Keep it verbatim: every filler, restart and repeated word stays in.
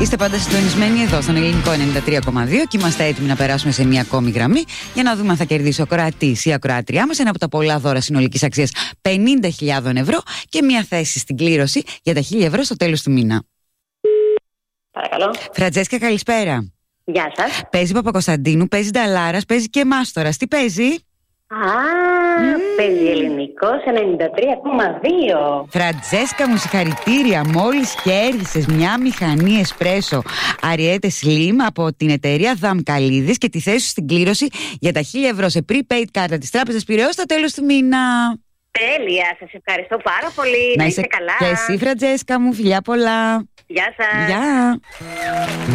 Είστε πάντα συντονισμένοι εδώ στον Ελληνικό ενενήντα τρία κόμμα δύο και είμαστε έτοιμοι να περάσουμε σε μια ακόμη γραμμή για να δούμε αν θα κερδίσει ο ακροατής ή η ακροάτριά μας ένα από τα πολλά δώρα συνολικής αξίας πενήντα χιλιάδες ευρώ και μια θέση στην κλήρωση για τα χίλια ευρώ στο τέλος του μήνα. Παρακαλώ. Φραντζέσκα, καλησπέρα. Γεια σας. Παίζει Παπακοσταντίνου, παίζει Νταλάρας, παίζει και Μάστορας. Τι παίζει? Α, mm. παίζει Ελληνικός ενενήντα τρία κόμμα δύο. Φραντζέσκα μου, συγχαρητήρια. Μόλις κέρδισες μια μηχανή εσπρέσο Ariete Slim από την εταιρεία Δαμκαλίδης και τη θέση σου στην κλήρωση για τα χίλια ευρώ σε prepaid κάρτα της Τράπεζας Πειραιώς στο τέλος του μήνα. Τέλεια, σας ευχαριστώ πάρα πολύ. Να, να είστε καλά. Και εσύ, Φραντζέσκα μου, φιλιά πολλά. Γεια σας. Γεια.